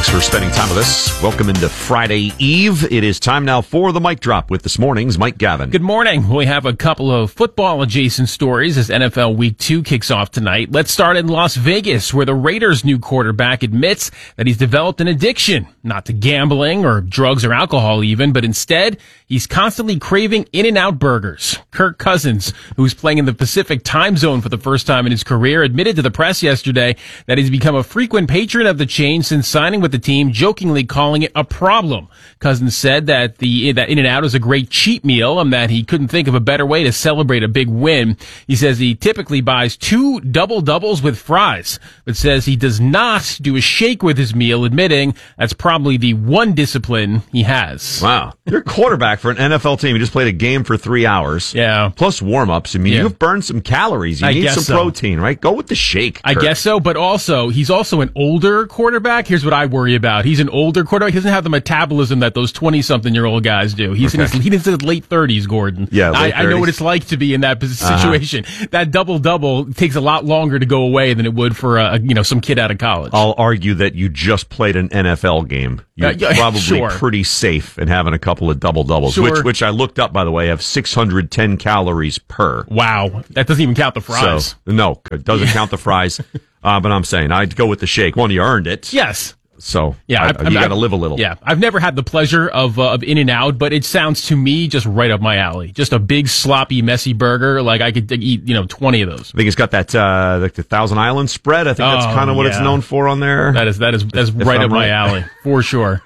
Thanks for spending time with us. Welcome into Friday Eve. It is time now for the Mic Drop with this morning's Mike Gavin. Good morning. We have a couple of football-adjacent stories as NFL Week 2 kicks off tonight. Let's start in Las Vegas, where the Raiders' new quarterback admits that he's developed an addiction, not to gambling or drugs or alcohol even, but instead he's constantly craving In-N-Out burgers. Kirk Cousins, who's playing in the Pacific time zone for the first time in his career, admitted to the press yesterday that he's become a frequent patron of the chain since signing with the team, jokingly calling it a problem. Cousins said that that In-N-Out is a great cheat meal and that he couldn't think of a better way to celebrate a big win. He says he typically buys 2 double-doubles with fries, but says he does not do a shake with his meal, admitting that's probably the one discipline he has. Wow. You're a quarterback for an NFL team. You just played a game for 3 hours. Yeah. Plus warm-ups. I mean, you've burned some calories. You need some protein, right? Go with the shake, Kirk. I guess so, but also, he's also an older quarterback. Here's what I worry about. He's an older quarterback. He doesn't have the metabolism that those 20-something-year-old guys do. He's in his late 30s, Gordon. Yeah, I know what it's like to be in that situation. That double-double takes a lot longer to go away than it would for some kid out of college. I'll argue that you just played an NFL game. You're probably pretty safe in having a couple of double-doubles, which I looked up, by the way, have 610 calories per. Wow. That doesn't even count the fries. So, no, it doesn't count the fries. But I'm saying I'd go with the shake. One, you earned it. Yes. So yeah, you got to live a little. Yeah, I've never had the pleasure of In-N-Out, but it sounds to me just right up my alley. Just a big, sloppy, messy burger. Like I could eat, 20 of those. I think it's got that the Thousand Island spread. I think that's kind of what it's known for on there. That's right up my alley for sure.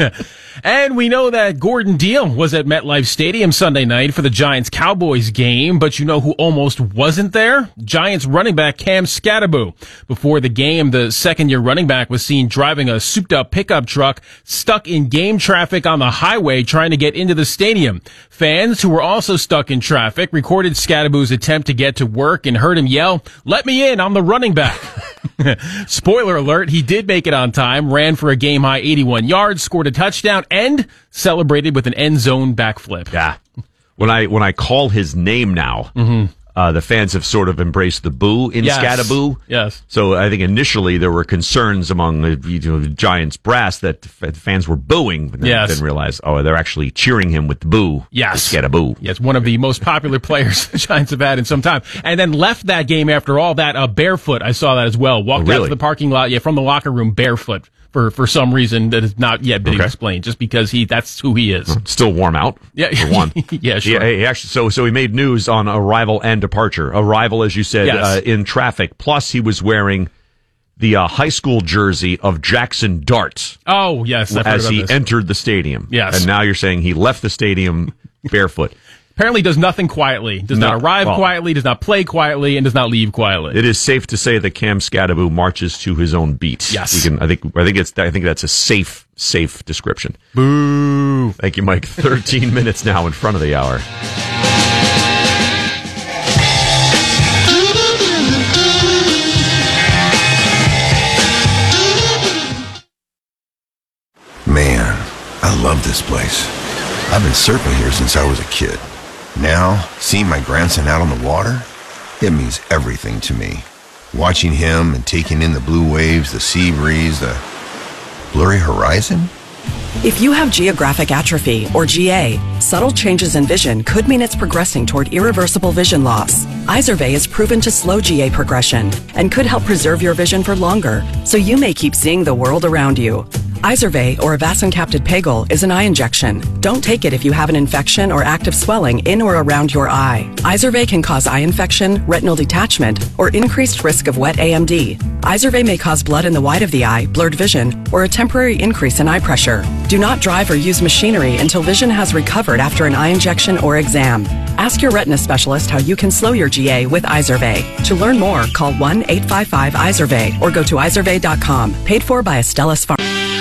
And we know that Gordon Deal was at MetLife Stadium Sunday night for the Giants-Cowboys game, but you know who almost wasn't there? Giants running back Cam Skattebo. Before the game, the second-year running back was seen driving a souped-up pickup truck stuck in game traffic on the highway trying to get into the stadium. Fans who were also stuck in traffic recorded Skattebo's attempt to get to work and heard him yell, "Let me in, I'm the running back." Spoiler alert, he did make it on time, ran for a game-high 81 yards, scored a touchdown, and celebrated with an end zone backflip. Yeah. When I call his name now, the fans have sort of embraced the boo in Skattebo. Yes. So I think initially there were concerns among the Giants brass that fans were booing, but then didn't realize, they're actually cheering him with the boo. Yes. Skattebo. Yes, one of the most popular players the Giants have had in some time. And then left that game after all that barefoot. I saw that as well. Walked out to the parking lot, from the locker room barefoot. For some reason that has not yet been explained, just because that's who he is. Still warm out. Yeah, for one. Yeah, sure. He actually, so he made news on arrival and departure. Arrival, as you said, in traffic. Plus, he was wearing the high school jersey of Jackson Dart. Oh, yes, as he entered the stadium. Yes, and now you're saying he left the stadium barefoot. Apparently does nothing quietly, does not arrive quietly, does not play quietly, and does not leave quietly. It is safe to say that Cam Skattebo marches to his own beat. Yes. I think that's a safe description. Boo. Thank you, Mike. 13 minutes now in front of the hour. Man, I love this place. I've been surfing here since I was a kid. Now, seeing my grandson out on the water, it means everything to me. Watching him and taking in the blue waves, the sea breeze, the blurry horizon. If you have geographic atrophy, or GA, subtle changes in vision could mean it's progressing toward irreversible vision loss. Izervay is proven to slow GA progression and could help preserve your vision for longer, so you may keep seeing the world around you. Izervay, or avacincaptad pegol, is an eye injection. Don't take it if you have an infection or active swelling in or around your eye. Izervay can cause eye infection, retinal detachment, or increased risk of wet AMD. Izervay may cause blood in the white of the eye, blurred vision, or a temporary increase in eye pressure. Do not drive or use machinery until vision has recovered after an eye injection or exam. Ask your retina specialist how you can slow your GA with Izervay. To learn more, call 1-855-IZERVAY or go to izervay.com. Paid for by Astellas Pharma.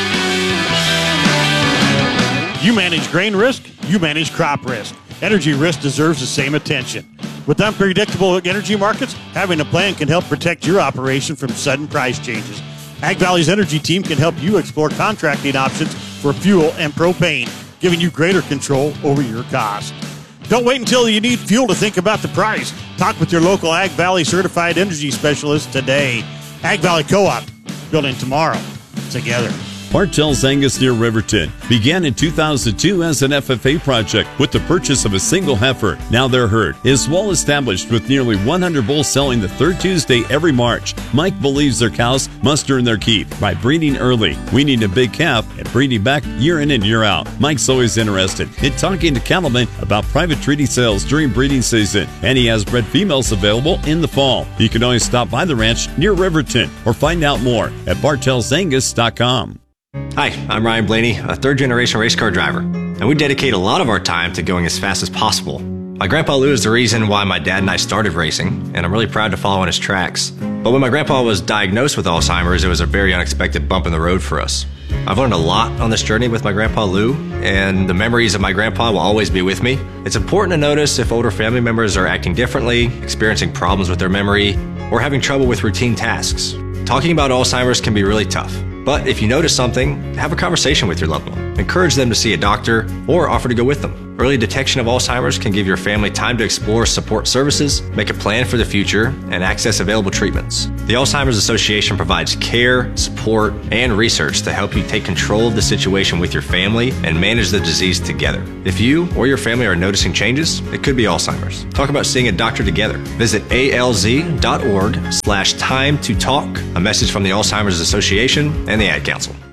You manage grain risk, you manage crop risk. Energy risk deserves the same attention. With unpredictable energy markets, having a plan can help protect your operation from sudden price changes. Ag Valley's energy team can help you explore contracting options for fuel and propane, giving you greater control over your cost. Don't wait until you need fuel to think about the price. Talk with your local Ag Valley certified energy specialist today. Ag Valley Co-op, building tomorrow together. Bartell's Angus near Riverton began in 2002 as an FFA project with the purchase of a single heifer. Now their herd is well established with nearly 100 bulls selling the third Tuesday every March. Mike believes their cows must earn their keep by breeding early, weaning a big calf, and breeding back year in and year out. Mike's always interested in talking to cattlemen about private treaty sales during breeding season, and he has bred females available in the fall. You can always stop by the ranch near Riverton or find out more at bartelsangus.com. Hi, I'm Ryan Blaney, a third-generation race car driver, and we dedicate a lot of our time to going as fast as possible. My Grandpa Lou is the reason why my dad and I started racing, and I'm really proud to follow in his tracks. But when my grandpa was diagnosed with Alzheimer's, it was a very unexpected bump in the road for us. I've learned a lot on this journey with my Grandpa Lou, and the memories of my grandpa will always be with me. It's important to notice if older family members are acting differently, experiencing problems with their memory, or having trouble with routine tasks. Talking about Alzheimer's can be really tough. But if you notice something, have a conversation with your loved one. Encourage them to see a doctor or offer to go with them. Early detection of Alzheimer's can give your family time to explore support services, make a plan for the future, and access available treatments. The Alzheimer's Association provides care, support, and research to help you take control of the situation with your family and manage the disease together. If you or your family are noticing changes, it could be Alzheimer's. Talk about seeing a doctor together. Visit alz.org/time to talk. A message from the Alzheimer's Association and the Ad Council.